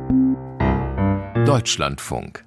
Deutschlandfunk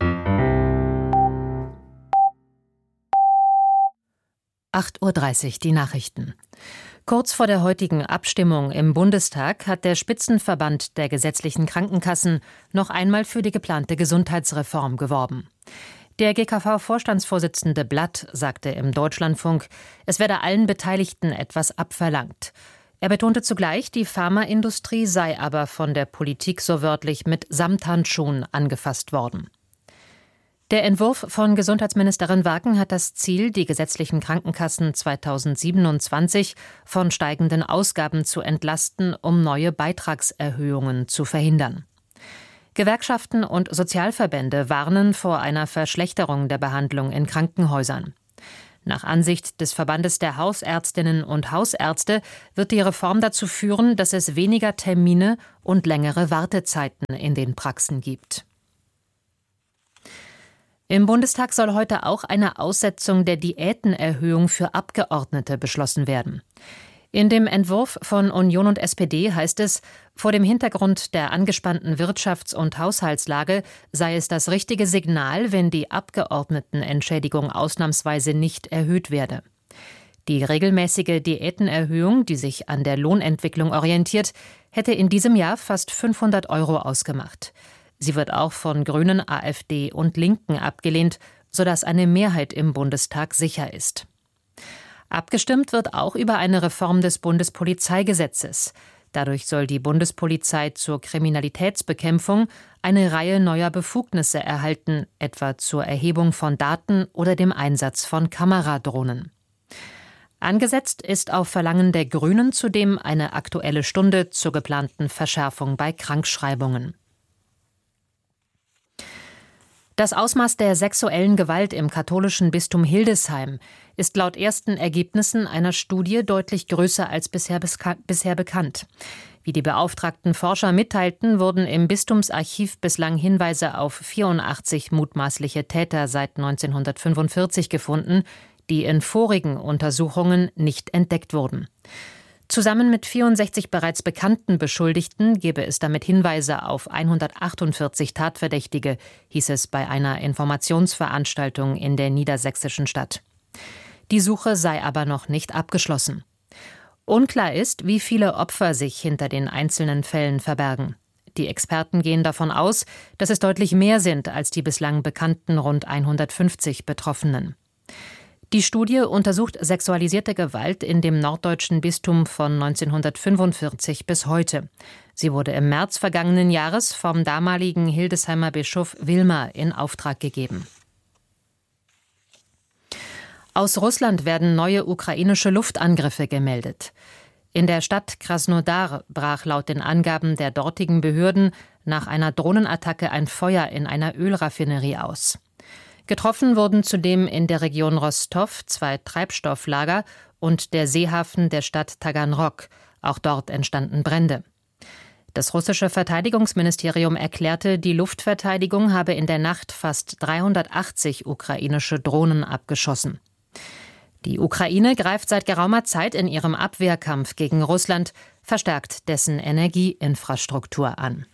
8:30 Uhr, die Nachrichten. Kurz vor der heutigen Abstimmung im Bundestag hat der Spitzenverband der gesetzlichen Krankenkassen noch einmal für die geplante Gesundheitsreform geworben. Der GKV-Vorstandsvorsitzende Blatt sagte im Deutschlandfunk, es werde allen Beteiligten etwas abverlangt. Er betonte zugleich, die Pharmaindustrie sei aber von der Politik so wörtlich mit Samthandschuhen angefasst worden. Der Entwurf von Gesundheitsministerin Waken hat das Ziel, die gesetzlichen Krankenkassen 2027 von steigenden Ausgaben zu entlasten, um neue Beitragserhöhungen zu verhindern. Gewerkschaften und Sozialverbände warnen vor einer Verschlechterung der Behandlung in Krankenhäusern. Nach Ansicht des Verbandes der Hausärztinnen und Hausärzte wird die Reform dazu führen, dass es weniger Termine und längere Wartezeiten in den Praxen gibt. Im Bundestag soll heute auch eine Aussetzung der Diätenerhöhung für Abgeordnete beschlossen werden. In dem Entwurf von Union und SPD heißt es, vor dem Hintergrund der angespannten Wirtschafts- und Haushaltslage sei es das richtige Signal, wenn die Abgeordnetenentschädigung ausnahmsweise nicht erhöht werde. Die regelmäßige Diätenerhöhung, die sich an der Lohnentwicklung orientiert, hätte in diesem Jahr fast 500 € ausgemacht. Sie wird auch von Grünen, AfD und Linken abgelehnt, sodass eine Mehrheit im Bundestag sicher ist. Abgestimmt wird auch über eine Reform des Bundespolizeigesetzes. Dadurch soll die Bundespolizei zur Kriminalitätsbekämpfung eine Reihe neuer Befugnisse erhalten, etwa zur Erhebung von Daten oder dem Einsatz von Kameradrohnen. Angesetzt ist auf Verlangen der Grünen zudem eine Aktuelle Stunde zur geplanten Verschärfung bei Krankschreibungen. Das Ausmaß der sexuellen Gewalt im katholischen Bistum Hildesheim ist laut ersten Ergebnissen einer Studie deutlich größer als bisher bekannt. Wie die beauftragten Forscher mitteilten, wurden im Bistumsarchiv bislang Hinweise auf 84 mutmaßliche Täter seit 1945 gefunden, die in vorigen Untersuchungen nicht entdeckt wurden. Zusammen mit 64 bereits bekannten Beschuldigten gebe es damit Hinweise auf 148 Tatverdächtige, hieß es bei einer Informationsveranstaltung in der niedersächsischen Stadt. Die Suche sei aber noch nicht abgeschlossen. Unklar ist, wie viele Opfer sich hinter den einzelnen Fällen verbergen. Die Experten gehen davon aus, dass es deutlich mehr sind als die bislang bekannten rund 150 Betroffenen. Die Studie untersucht sexualisierte Gewalt in dem norddeutschen Bistum von 1945 bis heute. Sie wurde im März vergangenen Jahres vom damaligen Hildesheimer Bischof Wilmer in Auftrag gegeben. Aus Russland werden neue ukrainische Luftangriffe gemeldet. In der Stadt Krasnodar brach laut den Angaben der dortigen Behörden nach einer Drohnenattacke ein Feuer in einer Ölraffinerie aus. Getroffen wurden zudem in der Region Rostow 2 Treibstofflager und der Seehafen der Stadt Taganrog. Auch dort entstanden Brände. Das russische Verteidigungsministerium erklärte, die Luftverteidigung habe in der Nacht fast 380 ukrainische Drohnen abgeschossen. Die Ukraine greift seit geraumer Zeit in ihrem Abwehrkampf gegen Russland verstärkt dessen Energieinfrastruktur an.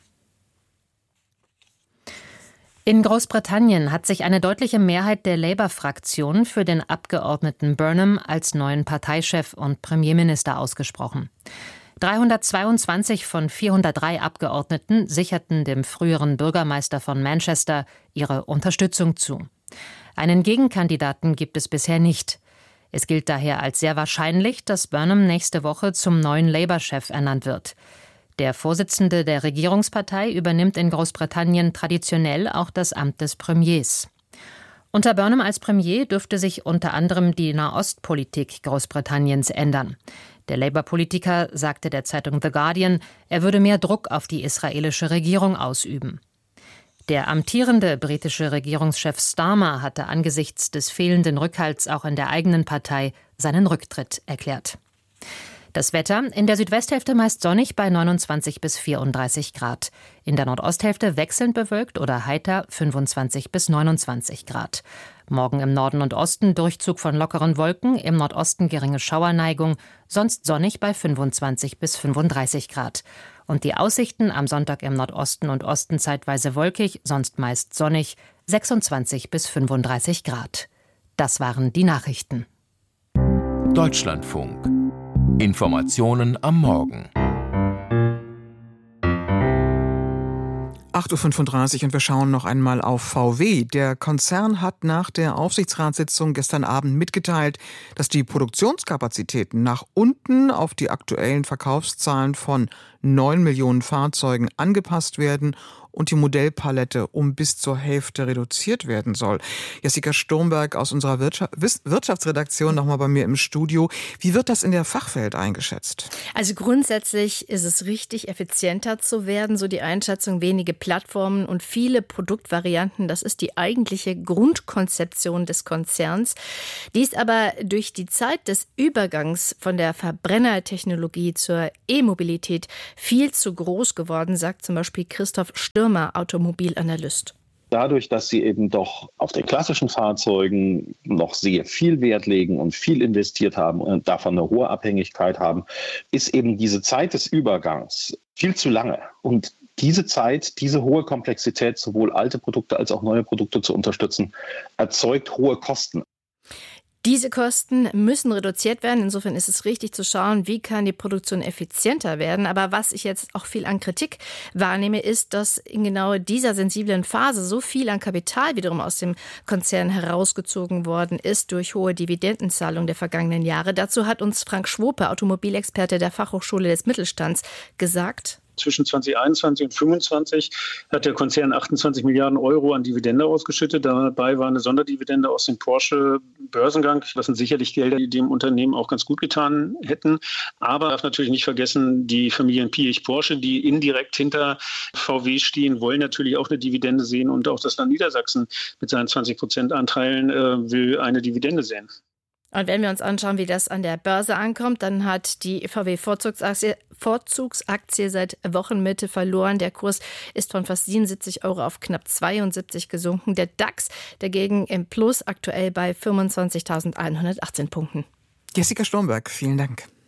In Großbritannien hat sich eine deutliche Mehrheit der Labour-Fraktion für den Abgeordneten Burnham als neuen Parteichef und Premierminister ausgesprochen. 322 von 403 Abgeordneten sicherten dem früheren Bürgermeister von Manchester ihre Unterstützung zu. Einen Gegenkandidaten gibt es bisher nicht. Es gilt daher als sehr wahrscheinlich, dass Burnham nächste Woche zum neuen Labour-Chef ernannt wird. Der Vorsitzende der Regierungspartei übernimmt in Großbritannien traditionell auch das Amt des Premiers. Unter Burnham als Premier dürfte sich unter anderem die Nahostpolitik Großbritanniens ändern. Der Labour-Politiker sagte der Zeitung The Guardian, er würde mehr Druck auf die israelische Regierung ausüben. Der amtierende britische Regierungschef Starmer hatte angesichts des fehlenden Rückhalts auch in der eigenen Partei seinen Rücktritt erklärt. Das Wetter: in der Südwesthälfte meist sonnig bei 29 bis 34 Grad. In der Nordosthälfte wechselnd bewölkt oder heiter 25 bis 29 Grad. Morgen im Norden und Osten Durchzug von lockeren Wolken, im Nordosten geringe Schauerneigung, sonst sonnig bei 25 bis 35 Grad. Und die Aussichten am Sonntag im Nordosten und Osten zeitweise wolkig, sonst meist sonnig, 26 bis 35 Grad. Das waren die Nachrichten. Deutschlandfunk. Informationen am Morgen. 8.35 Uhr und wir schauen noch einmal auf VW. Der Konzern hat nach der Aufsichtsratssitzung gestern Abend mitgeteilt, dass die Produktionskapazitäten nach unten auf die aktuellen Verkaufszahlen von 9 Millionen Fahrzeugen angepasst werden und die Modellpalette um bis zur Hälfte reduziert werden soll. Jessica Sturmberg aus unserer Wirtschaftsredaktion nochmal bei mir im Studio. Wie wird das in der Fachwelt eingeschätzt? Also grundsätzlich ist es richtig, effizienter zu werden, so die Einschätzung, wenige Plattformen und viele Produktvarianten. Das ist die eigentliche Grundkonzeption des Konzerns. Die ist aber durch die Zeit des Übergangs von der Verbrennertechnologie zur E-Mobilität viel zu groß geworden, sagt zum Beispiel Christoph Stürmer, Automobilanalyst. Dadurch, dass sie eben doch auf den klassischen Fahrzeugen noch sehr viel Wert legen und viel investiert haben und davon eine hohe Abhängigkeit haben, ist eben diese Zeit des Übergangs viel zu lange. Und diese Zeit, diese hohe Komplexität, sowohl alte Produkte als auch neue Produkte zu unterstützen, erzeugt hohe Kosten. Diese Kosten müssen reduziert werden. Insofern ist es richtig zu schauen, wie kann die Produktion effizienter werden. Aber was ich jetzt auch viel an Kritik wahrnehme, ist, dass in genau dieser sensiblen Phase so viel an Kapital wiederum aus dem Konzern herausgezogen worden ist durch hohe Dividendenzahlungen der vergangenen Jahre. Dazu hat uns Frank Schwope, Automobilexperte der Fachhochschule des Mittelstands, gesagt: Zwischen 2021 und 2025 hat der Konzern 28 Milliarden Euro an Dividende ausgeschüttet. Dabei war eine Sonderdividende aus dem Porsche-Börsengang. Das sind sicherlich Gelder, die dem Unternehmen auch ganz gut getan hätten. Aber man darf natürlich nicht vergessen, die Familien Piëch-Porsche, die indirekt hinter VW stehen, wollen natürlich auch eine Dividende sehen. Und auch das Land Niedersachsen mit seinen 20% Anteilen will eine Dividende sehen. Und wenn wir uns anschauen, wie das an der Börse ankommt, dann hat die VW-Vorzugsaktie seit Wochenmitte verloren. Der Kurs ist von fast 77 Euro auf knapp 72 gesunken. Der DAX dagegen im Plus, aktuell bei 25.118 Punkten. Jessica Sturmberg, vielen Dank.